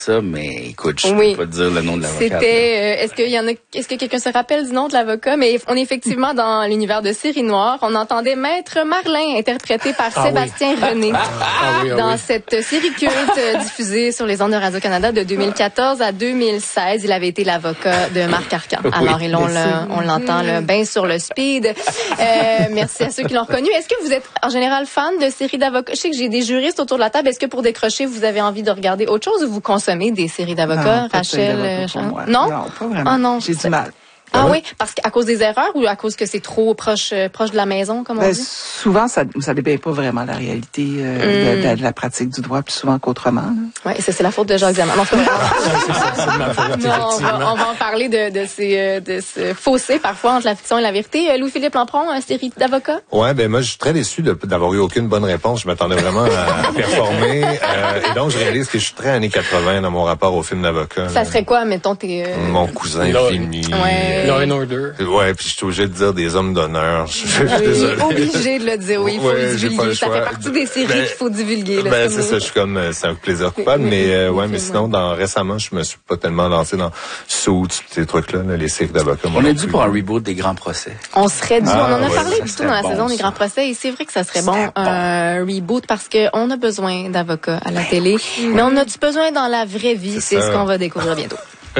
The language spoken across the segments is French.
ça, mais écoute, je peux pas te dire le nom de l'avocat. C'était, est-ce que quelqu'un se rappelle du nom de l'avocat? Mais on est effectivement dans l'univers de Série Noire. On entendait Maître Marlin, interprété par Sébastien René, dans cette série culte diffusée sur les ondes de Radio-Canada de 2014 à 2016. Il avait été l'avocat de Marc Arcan. Alors, on l'entend bien sur le speed. Merci à ceux qui l'ont reconnu. Est-ce que vous êtes en général fan de séries d'avocats? Je sais que j'ai des juristes autour de la table. Est-ce que pour décrocher, vous avez envie de regarder autre chose ou vous consommez des séries d'avocats, Rachel? Non? Non, pas vraiment. Ah non. J'ai du mal. Ah oui, parce qu'à cause des erreurs ou à cause que c'est trop proche de la maison, comme on dit? Souvent, ça dépeint pas vraiment la réalité de la pratique du droit, plus souvent qu'autrement. Oui, c'est la faute de Jacques Diamant. Non, c'est de ma faute, on va en parler de ce fossé parfois entre la fiction et la vérité. Louis-Philippe Lampron, série d'avocats? Ouais, moi, je suis très déçu d'avoir eu aucune bonne réponse. Je m'attendais vraiment à performer. Et donc, je réalise que je suis très années 80 dans mon rapport au film d'avocat. Ça serait quoi, mettons, Mon cousin fini. Law and Order. Ouais, puis je suis obligé de dire des hommes d'honneur. Je suis désolé. Obligé de le dire, oui, il faut le divulguer. Ça fait partie des séries qu'il faut divulguer. C'est ça, je suis comme, c'est un plaisir coupable, mais sinon, récemment, je me suis pas tellement lancé dans Suits, ces trucs-là, les séries d'avocats. On est dû pour un reboot des Grands Procès. On serait dû, on en a parlé plutôt dans la saison des Grands Procès, et c'est vrai que ça serait bon, un reboot, parce qu'on a besoin d'avocats à la télé, mais on a-tu besoin dans la vraie vie? C'est ce qu'on va découvrir bientôt.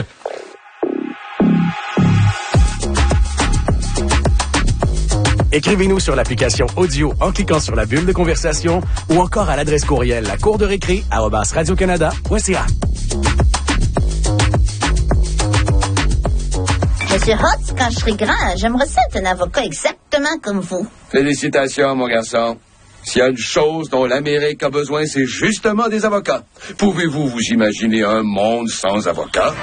Écrivez-nous sur l'application audio en cliquant sur la bulle de conversation ou encore à l'adresse courriel lacourderécré@radiocanada.ca. Monsieur Hotz, quand je serai grand, j'aimerais ça être un avocat exactement comme vous. Félicitations, mon garçon. S'il y a une chose dont l'Amérique a besoin, c'est justement des avocats. Pouvez-vous vous imaginer un monde sans avocats?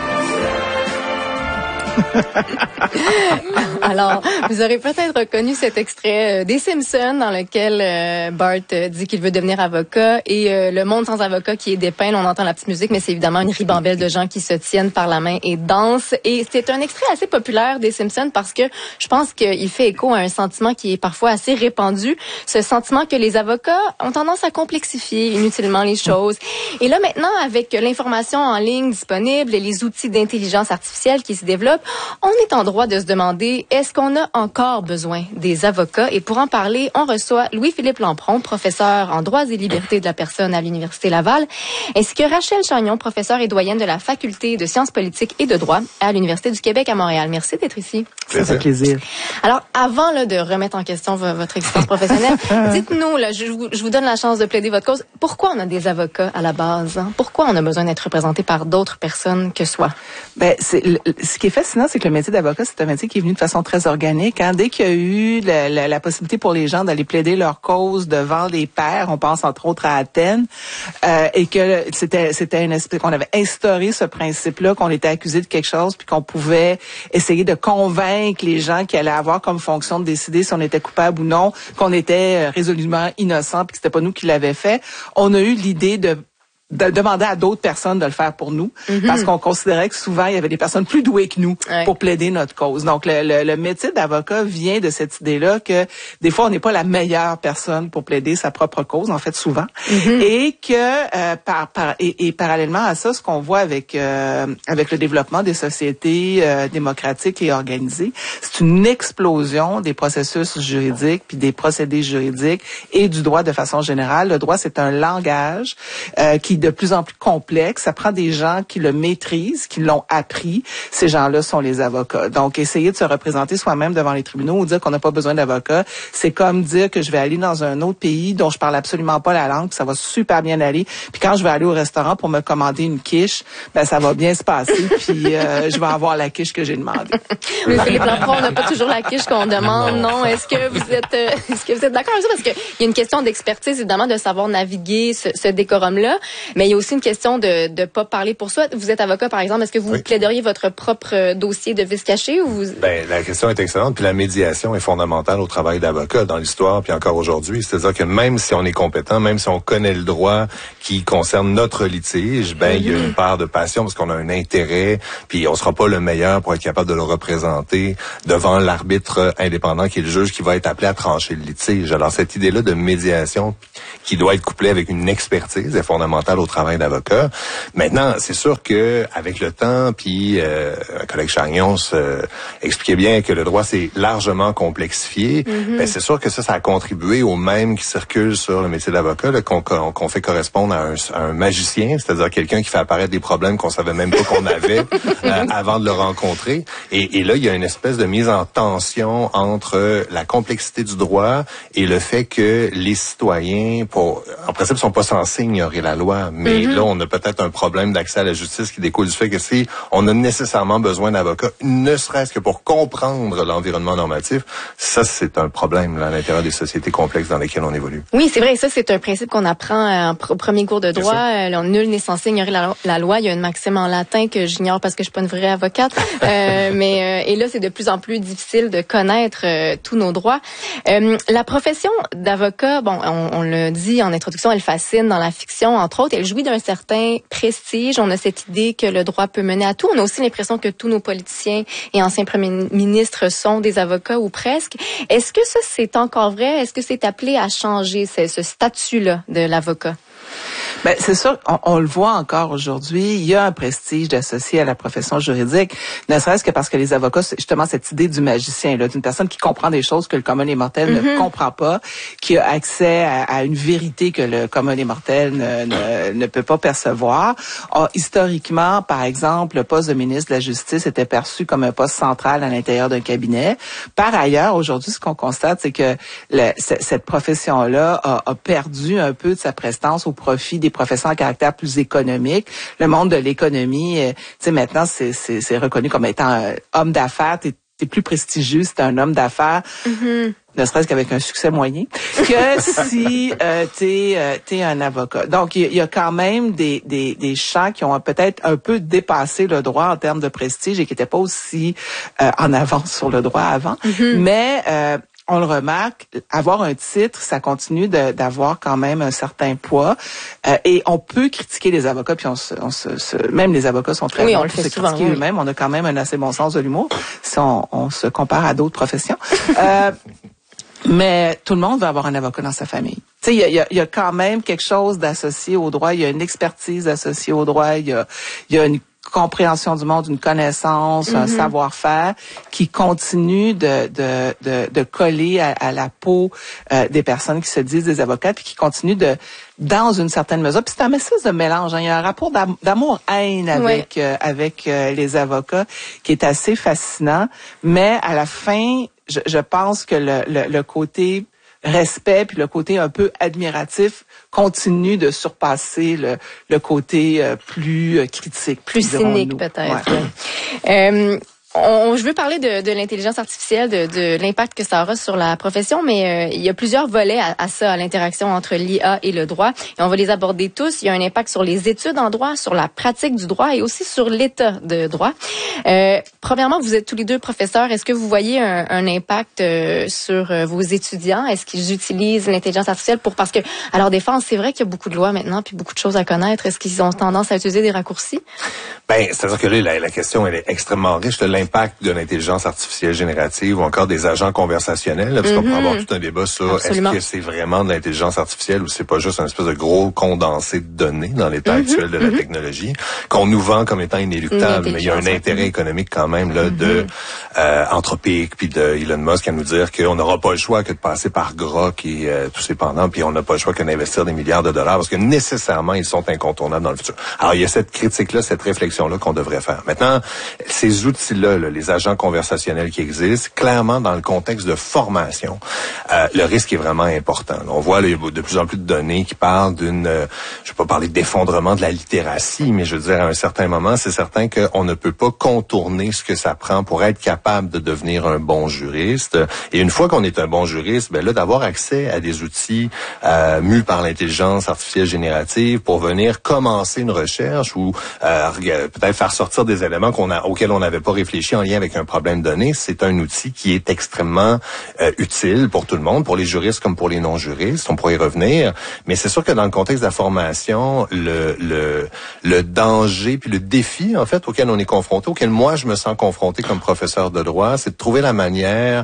Alors, vous aurez peut-être reconnu cet extrait des Simpsons dans lequel Bart dit qu'il veut devenir avocat et le monde sans avocat qui est dépeint. On entend la petite musique, mais c'est évidemment une ribambelle de gens qui se tiennent par la main et dansent. Et c'est un extrait assez populaire des Simpsons parce que je pense qu'il fait écho à un sentiment qui est parfois assez répandu. Ce sentiment que les avocats ont tendance à complexifier inutilement les choses. Et là, maintenant, avec l'information en ligne disponible et les outils d'intelligence artificielle qui se développent, on est en droit de se demander, est-ce qu'on a encore besoin des avocats? Et pour en parler, on reçoit Louis-Philippe Lampron, professeur en droits et libertés de la personne à l'Université Laval, ainsi que Rachel Chagnon, professeure et doyenne de la Faculté de sciences politiques et de droit à l'Université du Québec à Montréal. Merci d'être ici. Ça fait plaisir. Alors, avant de remettre en question votre existence professionnelle, dites-nous, je vous donne la chance de plaider votre cause. Pourquoi on a des avocats à la base? Hein? Pourquoi on a besoin d'être représenté par d'autres personnes que soi? Ce qui est fascinant, c'est que le métier d'avocat, c'est un métier qui est venu de façon très organique. Hein? Dès qu'il y a eu la possibilité pour les gens d'aller plaider leur cause devant les pairs, on pense entre autres à Athènes, et que c'était une espèce qu'on avait instauré ce principe-là, qu'on était accusé de quelque chose, puis qu'on pouvait essayer de convaincre les gens qui allaient avoir comme fonction de décider si on était coupable ou non, qu'on était résolument innocent, puis que c'était pas nous qui l'avait fait. On a eu l'idée de demander à d'autres personnes de le faire pour nous, parce qu'on considérait que souvent, il y avait des personnes plus douées que nous pour plaider notre cause. Donc, le métier d'avocat vient de cette idée-là que des fois, on n'est pas la meilleure personne pour plaider sa propre cause, en fait, souvent. Et que, et parallèlement à ça, ce qu'on voit avec le développement des sociétés démocratiques et organisées, c'est une explosion des processus juridiques, puis des procédés juridiques et du droit de façon générale. Le droit, c'est un langage qui de plus en plus complexe. Ça prend des gens qui le maîtrisent, qui l'ont appris. Ces gens-là sont les avocats. Donc, essayer de se représenter soi-même devant les tribunaux ou dire qu'on n'a pas besoin d'avocats, c'est comme dire que je vais aller dans un autre pays dont je parle absolument pas la langue, puis ça va super bien aller. Puis quand je vais aller au restaurant pour me commander une quiche, ça va bien se passer, puis je vais avoir la quiche que j'ai demandée. Mais Philippe Lampron, on n'a pas toujours la quiche qu'on demande, non? Est-ce que vous êtes d'accord avec ça? Parce qu'il y a une question d'expertise, évidemment, de savoir naviguer ce décorum-là. Mais il y a aussi une question de pas parler pour soi. Vous êtes avocat, par exemple. Est-ce que vous plaideriez votre propre dossier de vice caché ou vous... La question est excellente. Puis la médiation est fondamentale au travail d'avocat dans l'histoire, puis encore aujourd'hui. C'est-à-dire que même si on est compétent, même si on connaît le droit qui concerne notre litige, il y a une part de passion parce qu'on a un intérêt, puis on sera pas le meilleur pour être capable de le représenter devant l'arbitre indépendant qui est le juge qui va être appelé à trancher le litige. Alors cette idée-là de médiation qui doit être couplée avec une expertise est fondamentale fondamentale au travail d'avocat. Maintenant, c'est sûr que avec le temps, puis un collègue Chagnon expliquait bien que le droit s'est largement complexifié. Ben, c'est sûr que ça a contribué au même qui circule sur le métier d'avocat, là, qu'on fait correspondre à un magicien, c'est-à-dire quelqu'un qui fait apparaître des problèmes qu'on savait même pas qu'on avait avant de le rencontrer. Et là, il y a une espèce de mise en tension entre la complexité du droit et le fait que les citoyens, en principe, sont pas censés ignorer la loi. Mais là, on a peut-être un problème d'accès à la justice qui découle du fait que si on a nécessairement besoin d'avocats, ne serait-ce que pour comprendre l'environnement normatif, ça, c'est un problème là, à l'intérieur des sociétés complexes dans lesquelles on évolue. Oui, c'est vrai. Ça, c'est un principe qu'on apprend au premier cours de droit. Nul n'est censé ignorer la loi. Il y a une maxime en latin que j'ignore parce que je suis pas une vraie avocate. Et là, c'est de plus en plus difficile de connaître tous nos droits. La profession d'avocat, bon, on l'a dit en introduction, elle fascine dans la fiction, entre autres. Elle jouit d'un certain prestige. On a cette idée que le droit peut mener à tout. On a aussi l'impression que tous nos politiciens et anciens premiers ministres sont des avocats ou presque. Est-ce que ça, c'est encore vrai? Est-ce que c'est appelé à changer, ce statut-là de l'avocat? Ben, c'est sûr, on le voit encore aujourd'hui, il y a un prestige associé à la profession juridique, ne serait-ce que parce que les avocats, c'est justement cette idée du magicien, là, d'une personne qui comprend des choses que le commun des mortels ne comprend pas, qui a accès à une vérité que le commun des mortels ne peut pas percevoir. Historiquement, par exemple, le poste de ministre de la Justice était perçu comme un poste central à l'intérieur d'un cabinet. Par ailleurs, aujourd'hui, ce qu'on constate, c'est que cette profession-là a perdu un peu de sa prestance au profit des professions à caractère plus économique. Le monde de l'économie, tu sais, maintenant, c'est reconnu comme étant homme d'affaires. T'es plus prestigieux si t'es un homme d'affaires, ne serait-ce qu'avec un succès moyen, que si t'es un avocat. Donc, il y a quand même des champs qui ont peut-être un peu dépassé le droit en termes de prestige et qui n'étaient pas aussi en avance sur le droit avant. Mais on le remarque, avoir un titre, ça continue d'avoir quand même un certain poids. Et on peut critiquer les avocats, puis même les avocats sont très bons pour se critiquer eux-mêmes. On a quand même un assez bon sens de l'humour si on se compare à d'autres professions. Mais tout le monde veut avoir un avocat dans sa famille. Tu sais, il y a quand même quelque chose d'associé au droit. Il y a une expertise associée au droit. Il y a une compréhension du monde, une connaissance, un savoir-faire qui continue de coller à la peau des personnes qui se disent des avocats, puis qui continue dans une certaine mesure. Puis c'est un message de mélange. Hein. Il y a un rapport d'amour-haine avec les avocats qui est assez fascinant. Mais à la fin, je pense que le côté respect puis le côté un peu admiratif continue de surpasser le côté plus critique. Plus cynique peut-être. Ouais. Je veux parler de l'intelligence artificielle, de l'impact que ça aura sur la profession, mais il y a plusieurs volets à ça, à l'interaction entre l'IA et le droit. Et on va les aborder tous. Il y a un impact sur les études en droit, sur la pratique du droit et aussi sur l'état de droit. Premièrement, vous êtes tous les deux professeurs. Est-ce que vous voyez un impact sur vos étudiants? Est-ce qu'ils utilisent l'intelligence artificielle parce que, à leur défense, c'est vrai qu'il y a beaucoup de lois maintenant puis beaucoup de choses à connaître. Est-ce qu'ils ont tendance à utiliser des raccourcis? Ben, c'est-à-dire que là, la question, elle est extrêmement riche. L'impact de l'intelligence artificielle générative ou encore des agents conversationnels, là, parce qu'on peut avoir tout un débat sur est-ce que c'est vraiment de l'intelligence artificielle ou c'est pas juste un espèce de gros condensé de données dans l'état actuel de la technologie qu'on nous vend comme étant inéluctable, mais il y a un intérêt économique quand même là de Anthropic puis de Elon Musk à nous dire qu'on n'aura pas le choix que de passer par Grok et tous ces pendants, puis on n'a pas le choix que d'investir des milliards de dollars parce que nécessairement ils sont incontournables dans le futur. Alors il y a cette critique-là, cette réflexion-là qu'on devrait faire. Maintenant, ces outils-là, les agents conversationnels qui existent, clairement dans le contexte de formation, le risque est vraiment important. On voit là, de plus en plus de données qui parlent je vais pas parler d'effondrement de la littératie, mais je veux dire à un certain moment, c'est certain qu'on ne peut pas contourner ce que ça prend pour être capable de devenir un bon juriste. Et une fois qu'on est un bon juriste, ben là d'avoir accès à des outils mus par l'intelligence artificielle générative pour venir commencer une recherche ou peut-être faire sortir des éléments auxquels on n'avait pas réfléchi réfléchi en lien avec un problème donné, c'est un outil qui est extrêmement utile pour tout le monde, pour les juristes comme pour les non-juristes. On pourrait y revenir, mais c'est sûr que dans le contexte de la formation, le danger puis le défi en fait auquel on est confronté, auquel moi je me sens confronté comme professeur de droit, c'est de trouver la manière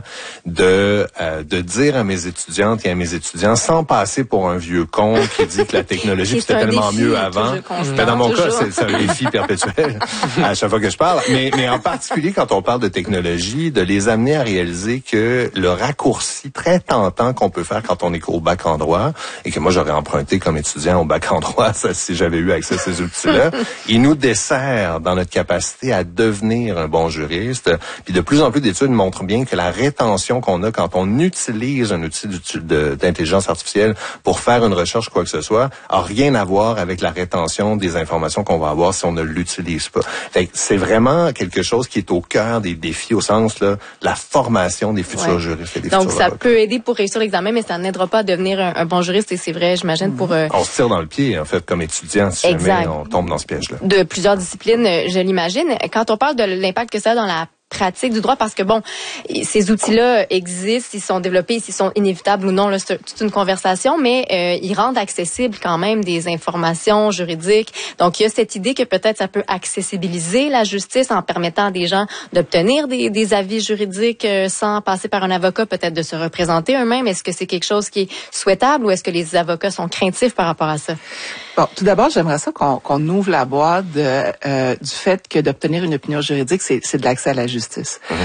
de dire à mes étudiantes et à mes étudiants, sans passer pour un vieux con qui dit que la technologie c'était tellement mieux avant. Ben dans mon cas, c'est un défi perpétuel à chaque fois que je parle. Mais en particulier quand on parle de technologie, de les amener à réaliser que le raccourci très tentant qu'on peut faire quand on est au bac en droit, et que moi j'aurais emprunté comme étudiant au bac en droit, ça, si j'avais eu accès à ces outils-là, il nous dessert dans notre capacité à devenir un bon juriste. Puis de plus en plus d'études montrent bien que la rétention qu'on a quand on utilise un outil d'intelligence artificielle pour faire une recherche, quoi que ce soit, a rien à voir avec la rétention des informations qu'on va avoir si on ne l'utilise pas. Fait que c'est vraiment quelque chose qui est au cœur des défis, au sens là, la formation des futurs juristes et des futurs avocats. Donc ça peut aider pour réussir l'examen, mais ça n'aidera pas à devenir un bon juriste, et c'est vrai, j'imagine, pour... On se tire dans le pied, en fait, comme étudiant, si jamais on tombe dans ce piège-là. De plusieurs disciplines, je l'imagine. Quand on parle de l'impact que ça a dans la pratique du droit, parce que bon, ces outils-là existent, ils sont développés, s'ils sont inévitables ou non, là, c'est toute une conversation, mais ils rendent accessibles quand même des informations juridiques. Donc, il y a cette idée que peut-être ça peut accessibiliser la justice en permettant à des gens d'obtenir des avis juridiques sans passer par un avocat, peut-être de se représenter eux-mêmes. Est-ce que c'est quelque chose qui est souhaitable ou est-ce que les avocats sont craintifs par rapport à ça? Bon, tout d'abord, j'aimerais ça qu'on ouvre la boîte du fait que d'obtenir une opinion juridique, c'est de l'accès à la justice.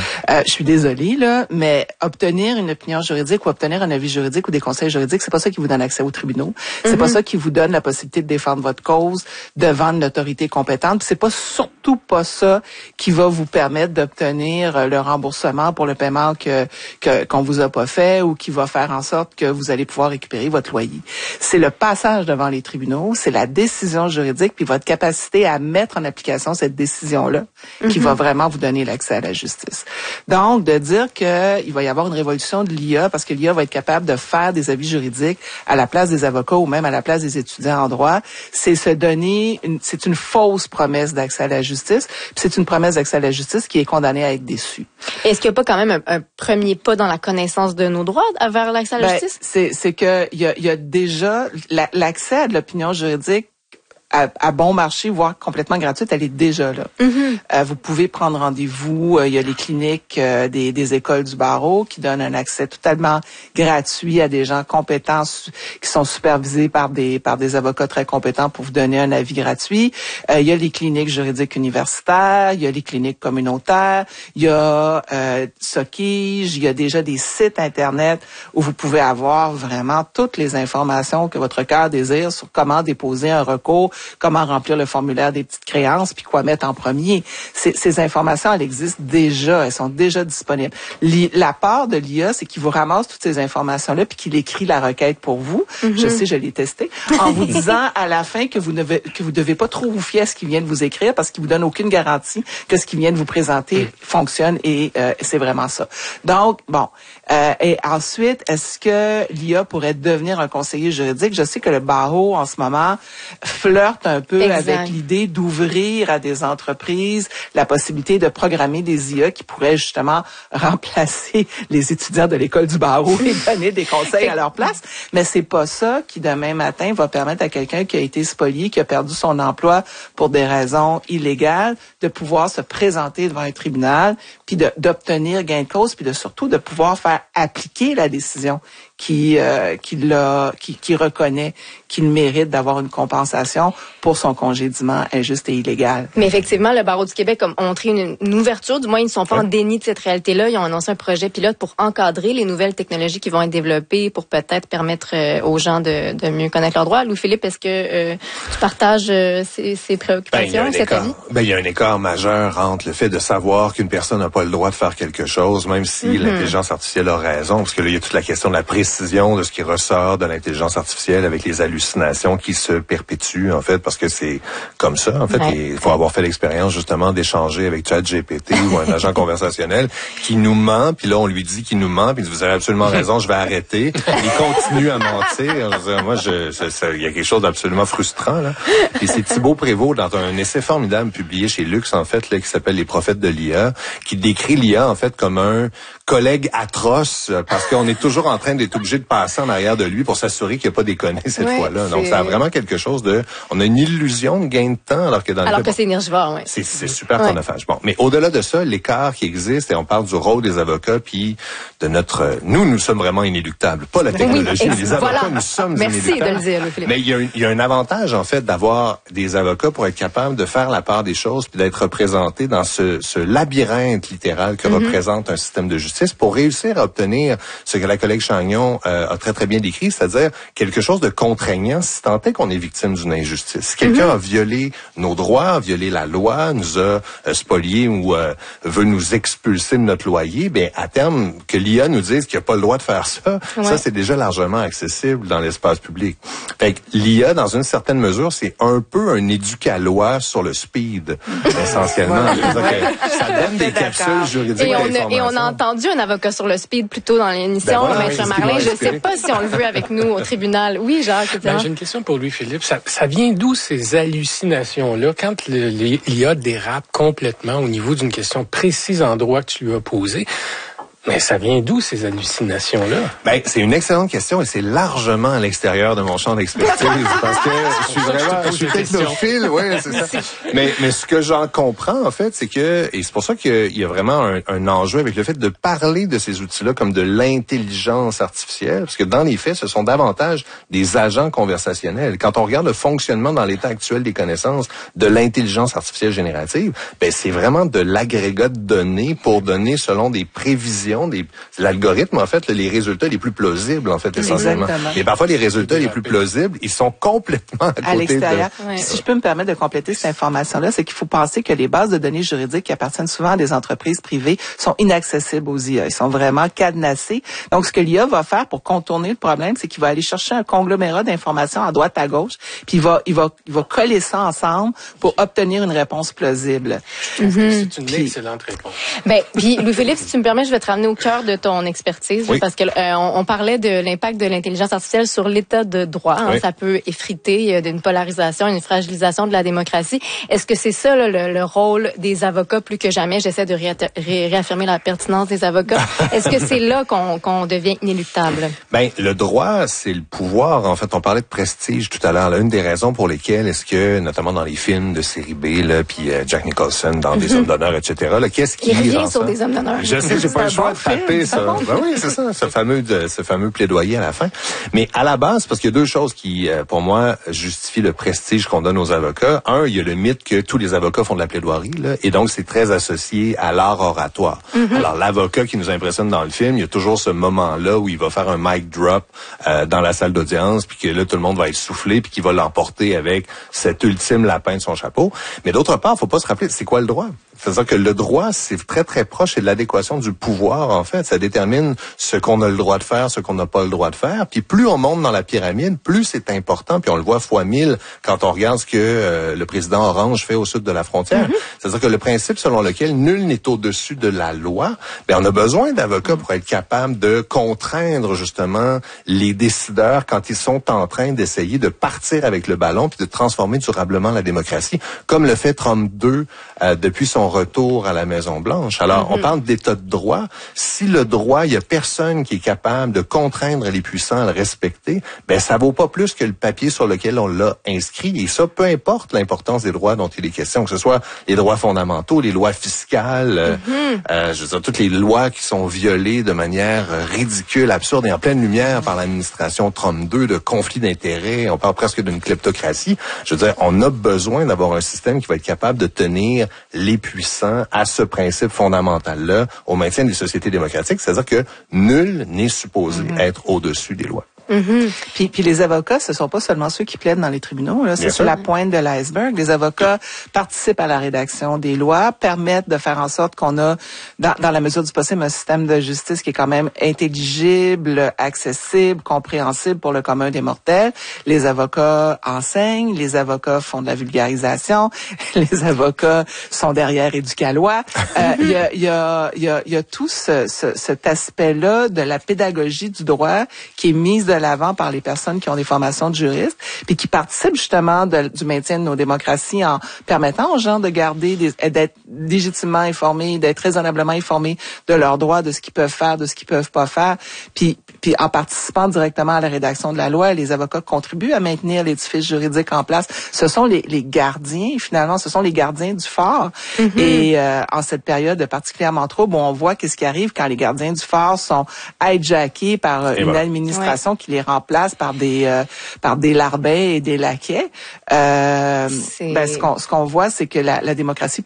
Je suis désolée, là, mais obtenir une opinion juridique ou obtenir un avis juridique ou des conseils juridiques, c'est pas ça qui vous donne accès aux tribunaux. C'est pas ça qui vous donne la possibilité de défendre votre cause devant une autorité compétente. Puis c'est pas surtout pas ça qui va vous permettre d'obtenir le remboursement pour le paiement qu'on vous a pas fait ou qui va faire en sorte que vous allez pouvoir récupérer votre loyer. C'est le passage devant les tribunaux, c'est la décision juridique puis votre capacité à mettre en application cette décision-là qui va vraiment vous donner l'accès à la justice. Donc, de dire qu'il va y avoir une révolution de l'IA parce que l'IA va être capable de faire des avis juridiques à la place des avocats ou même à la place des étudiants en droit, c'est c'est une fausse promesse d'accès à la justice. Puis c'est une promesse d'accès à la justice qui est condamnée à être déçue. Est-ce qu'il n'y a pas quand même un premier pas dans la connaissance de nos droits vers l'accès à la justice? C'est que il y a déjà l'accès à de l'opinion juridique à bon marché, voire complètement gratuite, elle est déjà là. Vous pouvez prendre rendez-vous. Il y a les cliniques des écoles du barreau qui donnent un accès totalement gratuit à des gens compétents qui sont supervisés par des avocats très compétents pour vous donner un avis gratuit. Il y a les cliniques juridiques universitaires, il y a les cliniques communautaires, il y a Sokige, il y a déjà des sites Internet où vous pouvez avoir vraiment toutes les informations que votre cœur désire sur comment déposer un recours, comment remplir le formulaire des petites créances, puis quoi mettre en premier. Ces informations, elles existent déjà, elles sont déjà disponibles. La part de l'IA, c'est qu'il vous ramasse toutes ces informations-là, puis qu'il écrit la requête pour vous. Je sais, je l'ai testé, en vous disant à la fin que vous devez pas trop vous fier à ce qu'il vient de vous écrire, parce qu'il vous donne aucune garantie que ce qu'il vient de vous présenter fonctionne, et c'est vraiment ça. Donc, bon. Et ensuite, est-ce que l'IA pourrait devenir un conseiller juridique? Je sais que le barreau, en ce moment, flirte un peu avec l'idée d'ouvrir à des entreprises la possibilité de programmer des IA qui pourraient justement remplacer les étudiants de l'école du barreau et donner des conseils à leur place. Mais c'est pas ça qui, demain matin, va permettre à quelqu'un qui a été spolié, qui a perdu son emploi pour des raisons illégales, de pouvoir se présenter devant un tribunal, puis d'obtenir gain de cause, puis surtout de pouvoir faire appliquer la décision qui reconnaît qu'il mérite d'avoir une compensation pour son congédiement injuste et illégal. Mais effectivement, le Barreau du Québec a montré une ouverture. Du moins, ils ne sont pas en déni de cette réalité-là. Ils ont annoncé un projet pilote pour encadrer les nouvelles technologies qui vont être développées pour peut-être permettre aux gens de mieux connaître leurs droits. Louis-Philippe, est-ce que tu partages ces préoccupations, cet avis? Il y a un écart majeur entre le fait de savoir qu'une personne n'a pas le droit de faire quelque chose, même si l'intelligence artificielle a raison, parce que là, il y a toute la question de la précision précision de ce qui ressort de l'intelligence artificielle avec les hallucinations qui se perpétuent, en fait, parce que c'est comme ça, en fait. Il faut avoir fait l'expérience, justement, d'échanger avec ChatGPT ou un agent conversationnel qui nous ment, puis là, on lui dit qu'il nous ment, puis il dit, vous avez absolument raison, je vais arrêter. Il continue à mentir. Moi, il y a quelque chose d'absolument frustrant, là. Et c'est Thibaut Prévost, dans un essai formidable publié chez Lux, en fait, là, qui s'appelle Les prophètes de l'IA, qui décrit l'IA, en fait, comme un collègue atroce, parce qu'on est toujours en train d'être obligé de passer en arrière de lui pour s'assurer qu'il n'y a pas déconné cette fois-là. Donc, ça a vraiment quelque chose de... On a une illusion de gain de temps, alors que dans le fait, c'est énergivore, oui. C'est super chronophage. Bon, mais au-delà de ça, l'écart qui existe, et on parle du rôle des avocats, puis de notre... Nous sommes vraiment inéluctables. Pas la technologie, mais les avocats, nous sommes inéluctables. Merci de le dire, Philippe. Mais il y a un avantage, en fait, d'avoir des avocats pour être capable de faire la part des choses, puis d'être représentés dans ce labyrinthe littéral que représente un système de justice pour réussir à obtenir ce que la collègue Chagnon a très très bien décrit, c'est-à-dire quelque chose de contraignant si tant est qu'on est victime d'une injustice. Si quelqu'un a violé nos droits, a violé la loi, nous a spolié ou veut nous expulser de notre loyer, ben à terme que l'IA nous dise qu'il n'y a pas le droit de faire ça, ça c'est déjà largement accessible dans l'espace public. Fait que l'IA, dans une certaine mesure, c'est un peu un éducat-loi sur le speed, essentiellement. Ça donne des capsules juridiques d'information. Et on a entendu un avocat sur le speed plus tôt dans l'émission, Maître Marlin. Je ne sais pas si on le veut avec nous au tribunal. Oui, Jacques. J'ai une question pour Louis-Philippe. Ça vient d'où ces hallucinations-là quand l'IA dérape complètement au niveau d'une question précise en droit que tu lui as posée? Mais ça vient d'où ces hallucinations-là? Ben, c'est une excellente question et c'est largement à l'extérieur de mon champ d'expertise parce que je suis technophile, oui, c'est ça. Mais ce que j'en comprends, en fait, c'est que, et c'est pour ça qu'il y a vraiment un enjeu avec le fait de parler de ces outils-là comme de l'intelligence artificielle, parce que dans les faits, ce sont davantage des agents conversationnels. Quand on regarde le fonctionnement dans l'état actuel des connaissances de l'intelligence artificielle générative, ben, c'est vraiment de l'agrégat de données pour donner selon des prévisions l'algorithme, en fait, les résultats les plus plausibles, en fait, essentiellement. Exactement. Et parfois, les résultats les plus plausibles, ils sont complètement à côté l'extérieur. Si je peux me permettre de compléter cette information-là, c'est qu'il faut penser que les bases de données juridiques qui appartiennent souvent à des entreprises privées sont inaccessibles aux IA. Ils sont vraiment cadenassés. Donc, ce que l'IA va faire pour contourner le problème, c'est qu'il va aller chercher un conglomérat d'informations à droite, à gauche, puis il va coller ça ensemble pour obtenir une réponse plausible. C'est une excellente réponse. Ben, puis Louis-Philippe, si tu me permets, je vais te ramener au cœur de ton expertise, parce que on parlait de l'impact de l'intelligence artificielle sur l'état de droit. Ça peut effriter d'une polarisation, une fragilisation de la démocratie. Est-ce que c'est ça le rôle des avocats plus que jamais? J'essaie de réaffirmer la pertinence des avocats. Est-ce que c'est là qu'on devient inéluctable? Ben, le droit, c'est le pouvoir. En fait, on parlait de prestige tout à l'heure. Une des raisons pour lesquelles est-ce que, notamment dans les films de série B, là, puis Jack Nicholson dans Des hommes d'honneur, etc., là, qu'est-ce qui revient sur Des hommes d'honneur? Je sais, j'ai pas le choix de taper ça. Ben oui, c'est ça, ce fameux plaidoyer à la fin. Mais à la base, parce qu'il y a deux choses qui, pour moi, justifient le prestige qu'on donne aux avocats. Un, il y a le mythe que tous les avocats font de la plaidoirie, là, et donc c'est très associé à l'art oratoire. Alors, l'avocat qui nous impressionne dans le film, il y a toujours ce moment-là où il va faire un mic drop dans la salle d'audience, puis que là, tout le monde va être soufflé, puis qu'il va l'emporter avec cet ultime lapin de son chapeau. Mais d'autre part, faut pas se rappeler, c'est quoi le droit? C'est-à-dire que le droit, c'est très, très proche de l'adéquation du pouvoir, en fait. Ça détermine ce qu'on a le droit de faire, ce qu'on n'a pas le droit de faire. Puis plus on monte dans la pyramide, plus c'est important. Puis on le voit fois 1000 quand on regarde ce que le président Orange fait au sud de la frontière. C'est-à-dire que le principe selon lequel nul n'est au-dessus de la loi, ben on a besoin d'avocats pour être capable de contraindre, justement, les décideurs quand ils sont en train d'essayer de partir avec le ballon puis de transformer durablement la démocratie, comme le fait Trump 2 depuis son retour à la Maison-Blanche. Alors, on parle d'état de droit. Si le droit, il y a personne qui est capable de contraindre les puissants à le respecter, ben ça vaut pas plus que le papier sur lequel on l'a inscrit. Et ça, peu importe l'importance des droits dont il est question, que ce soit les droits fondamentaux, les lois fiscales, je veux dire, toutes les lois qui sont violées de manière ridicule, absurde et en pleine lumière par l'administration Trump 2 de conflits d'intérêts. On parle presque d'une kleptocratie. Je veux dire, on a besoin d'avoir un système qui va être capable de tenir les puissants à ce principe fondamental-là au maintien des sociétés démocratiques, c'est-à-dire que nul n'est supposé être au-dessus des lois. Puis les avocats, ce sont pas seulement ceux qui plaident dans les tribunaux, là, c'est sur la pointe de l'iceberg. Les avocats participent à la rédaction des lois, permettent de faire en sorte qu'on a, dans la mesure du possible, un système de justice qui est quand même intelligible, accessible, compréhensible pour le commun des mortels. Les avocats enseignent, les avocats font de la vulgarisation, les avocats sont derrière Éducalois. Il y a tout cet aspect-là de la pédagogie du droit qui est mise de l'avant par les personnes qui ont des formations de juristes, puis qui participent justement du maintien de nos démocraties en permettant aux gens de garder, d'être légitimement informés, d'être raisonnablement informés de leurs droits, de ce qu'ils peuvent faire, de ce qu'ils peuvent pas faire. Puis en participant directement à la rédaction de la loi, les avocats contribuent à maintenir l'édifice juridique en place. Ce sont les gardiens, finalement, ce sont les gardiens du fort. Et en cette période particulièrement trouble, on voit qu'est-ce qui arrive quand les gardiens du fort sont hijackés par une administration qui les remplace par des larbins et des laquais. Ce qu'on voit, c'est que la démocratie